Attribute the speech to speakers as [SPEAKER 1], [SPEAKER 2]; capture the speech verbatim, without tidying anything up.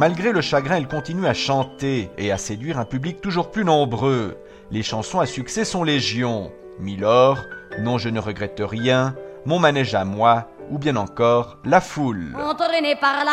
[SPEAKER 1] Malgré le chagrin, elle continue à chanter et à séduire un public toujours plus nombreux. Les chansons à succès sont légion. Milord, Non je ne regrette rien, Mon manège à moi, ou bien encore La Foule.
[SPEAKER 2] Entraîné par la